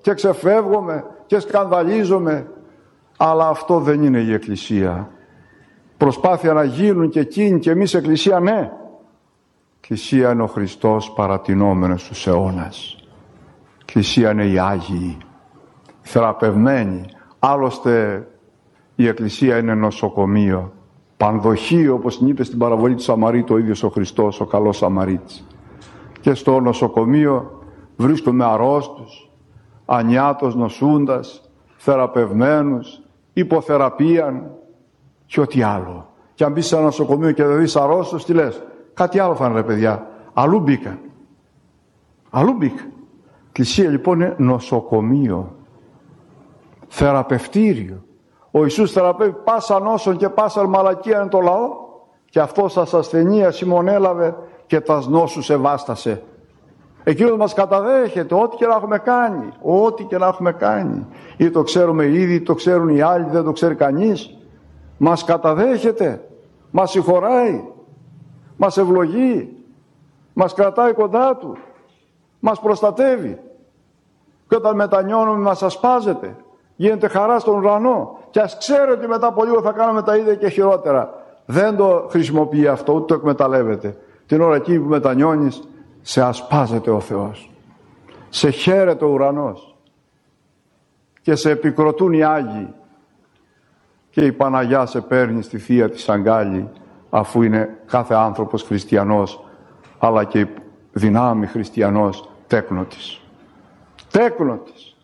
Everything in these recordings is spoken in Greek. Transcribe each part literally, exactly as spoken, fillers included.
και ξεφεύγουμε και σκανδαλίζομαι. Αλλά αυτό δεν είναι η Εκκλησία. Προσπάθεια να γίνουν και εκείνοι και εμείς Εκκλησία, ναι. Εκκλησία είναι ο Χριστός παρατηνόμενος στους αιώνας. Εκκλησία είναι οι Άγιοι, θεραπευμένοι. Άλλωστε η Εκκλησία είναι νοσοκομείο, πανδοχείο, όπως την είπε στην παραβολή του Σαμαρίτου ο ίδιος ο Χριστός, ο καλός Σαμαρίτης. Και στο νοσοκομείο βρίσκουμε αρρώστους, ανιάτος νοσούντας, θεραπευμένους, υποθεραπείαν και ό,τι άλλο. Και αν μπεις σε ένα νοσοκομείο και δεν δεις αρρώστους, τι λες? Κάτι άλλο θα είναι, ρε παιδιά. Αλλού μπήκαν. Αλλού μπήκαν. Εκκλησία λοιπόν είναι νοσοκομείο, θεραπευτήριο. Ο Ιησούς θεραπεύει πάσα νόσον και πάσα μαλακία είναι το λαό, και αυτός σας ασθενεία συμμονέλαβε και τας νόσους ευάστασε. Εκείνος μας καταδέχεται ό,τι και να έχουμε κάνει, ό,τι και να έχουμε κάνει. Ή το ξέρουμε ήδη, το ξέρουν οι άλλοι, δεν το ξέρει κανείς. Μας καταδέχεται, μας συγχωράει, μας ευλογεί, μας κρατάει κοντά Του, μας προστατεύει. Και όταν μετανιώνουμε μας ασπάζεται, γίνεται χαρά στον ουρανό. Και ας ξέρει ότι μετά από λίγο θα κάνουμε τα ίδια και χειρότερα. Δεν το χρησιμοποιεί αυτό, ούτε το εκμεταλλεύεται. Την ώρα εκεί που μετανιώνεις, σε ασπάζεται ο Θεός. Σε χαίρεται ο ουρανός. Και σε επικροτούν οι Άγιοι. Και η Παναγιά σε παίρνει στη θεία της αγκάλι, αφού είναι κάθε άνθρωπος χριστιανός, αλλά και η δυνάμει χριστιανός τέκνο της. Τέκνο της.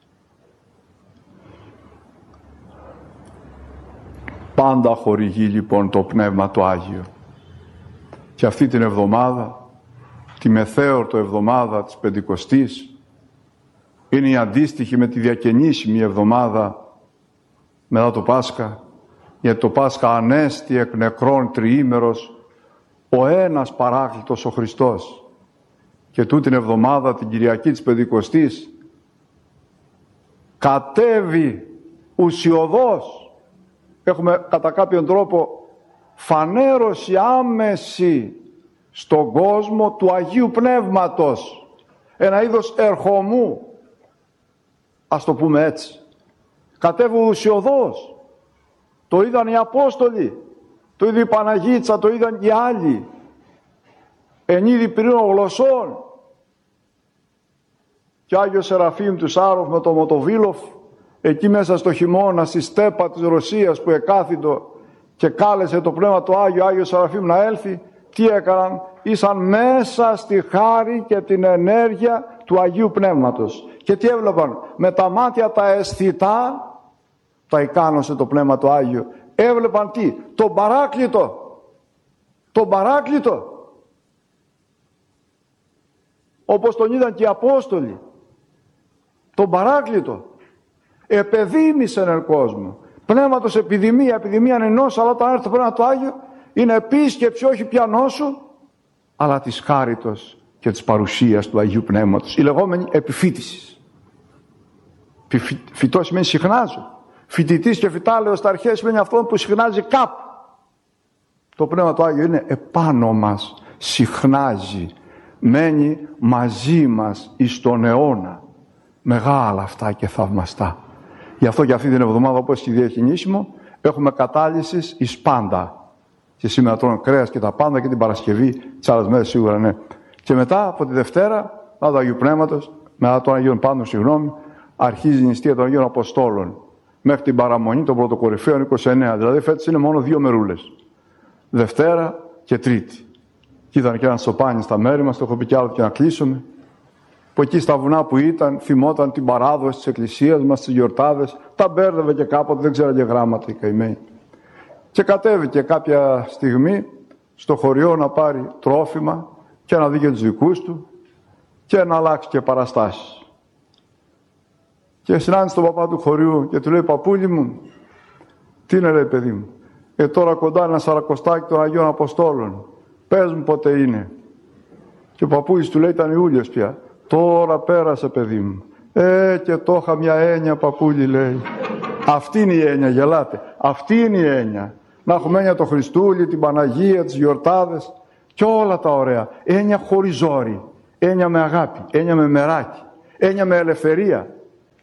Πάντα χορηγεί λοιπόν το Πνεύμα το Άγιο. Και αυτή την εβδομάδα, τη μεθέωρτο εβδομάδα της Πεντηκοστής, είναι η αντίστοιχη με τη διακαινήσιμη εβδομάδα μετά το Πάσχα, γιατί το Πάσχα ανέστη εκ νεκρών τριήμερος ο ένας παράκλητος ο Χριστός. Και τούτην εβδομάδα, την Κυριακή της Πεντηκοστής, κατέβη ουσιωδώς, έχουμε κατά κάποιον τρόπο φανέρωση άμεση στον κόσμο του Αγίου Πνεύματος, ένα είδος ερχομού, ας το πούμε έτσι. Κατέβη ουσιωδώς, το είδαν οι Απόστολοι, το είδε η Παναγίτσα, το είδαν οι άλλοι, εν είδη πυρήνων γλωσσών. Και ο Άγιος Σεραφείμ του Σάροφ με το Μοτοβίλοφ, εκεί μέσα στο χειμώνα, στη στέπα της Ρωσίας που εκάθιτο και κάλεσε το Πνεύμα το Άγιο, Άγιο Σεραφείμ να έλθει, τι έκαναν? Ήσαν μέσα στη χάρη και την ενέργεια του Αγίου Πνεύματος. Και τι έβλεπαν? Με τα μάτια τα αισθητά, τα ικάνωσε το Πνεύμα το Άγιο. Έβλεπαν τι? Τον Παράκλητο. Τον Παράκλητο. Όπως τον είδαν και οι Απόστολοι. Τον Παράκλητο. Επεδήμησεν εν κόσμο. Πνεύματος επιδημία, επιδημία είναι νόσο, αλλά όταν έρθει το Πνεύμα το Άγιο είναι επίσκεψη όχι πια νόσου, αλλά της χάριτος και της παρουσίας του Αγίου Πνεύματος. Η λεγόμενη επιφύτηση. Φυτό σημαίνει συχνάζω. Φοιτητής και φυτάλεος στα αρχαία σημαίνει αυτό που συχνάζει κάπου. Το Πνεύμα το Άγιο είναι επάνω μας, συχνάζει, μένει μαζί μας εις τον αιώνα. Μεγάλα αυτά και θαυμαστά. Γι' αυτό και αυτή την εβδομάδα, όπως και διαχεινήσιμο, έχουμε κατάλυσης εις πάντα. Και σήμερα τρώνε κρέας και τα πάντα, και την Παρασκευή, τις άλλες μέρες σίγουρα ναι. Και μετά από τη Δευτέρα, μετά του Αγίου Πνεύματος, μετά των Αγίων Πάντων, συγγνώμη, αρχίζει η νηστεία των Αγίων Αποστόλων. Μέχρι την παραμονή των Πρωτοκορυφαίων είκοσι εννέα. Δηλαδή φέτος είναι μόνο δύο μερούλες. Δευτέρα και Τρίτη. Και ήταν και ένα σοπάνι στα μέρη μας, το έχω πει κι άλλο και να κλείσουμε. Που εκεί στα βουνά που ήταν, θυμόταν την παράδοση της Εκκλησίας μας, τις γιορτάδες, τα μπέρδευε και κάποτε, δεν ξέρανε γράμματα οι καημένοι. Και κατέβηκε κάποια στιγμή στο χωριό να πάρει τρόφιμα και να δει και τους δικούς του και να αλλάξει και παραστάσεις. Και συνάντησε τον παπά του χωριού και του λέει: «Παππούλη μου, τι είναι, λέει, παιδί μου, ε, τώρα κοντά ένα σαρακοστάκι των Αγίων Αποστόλων, πες μου πότε είναι». Και ο παππούλης του λέει: «Ήταν Ιούλιος πια». «Τώρα πέρασε, παιδί μου». «Ε, και το είχα μια έννοια, παππούλη», λέει. Αυτή είναι η έννοια, γελάτε. Αυτή είναι η έννοια. Να έχουμε έννοια το Χριστούλη, την Παναγία, τις γιορτάδες και όλα τα ωραία. Έννοια χωρίς ζόρι, έννοια με αγάπη, έννοια με μεράκι, έννοια με ελευθερία.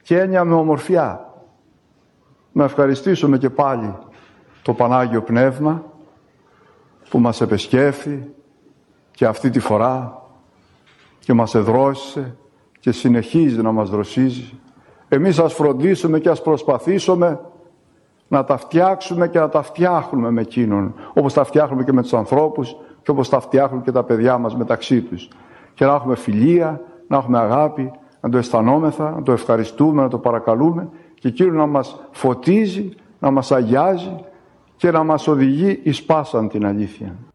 και έννοια με ομορφιά. Να ευχαριστήσουμε και πάλι το Πανάγιο Πνεύμα που μας επεσκέφθη και αυτή τη φορά και μας εδρόσισε και συνεχίζει να μας δροσίζει. Εμείς ας φροντίσουμε και ας προσπαθήσουμε να τα φτιάξουμε και να τα φτιάχνουμε με εκείνον, όπως τα φτιάχνουμε και με τους ανθρώπους και όπως τα φτιάχνουν και τα παιδιά μας μεταξύ τους. Και να έχουμε φιλία, να έχουμε αγάπη, να το αισθανόμεθα, να το ευχαριστούμε, να το παρακαλούμε και εκείνο να μας φωτίζει, να μας αγιάζει και να μας οδηγεί εις πάσαν την αλήθεια.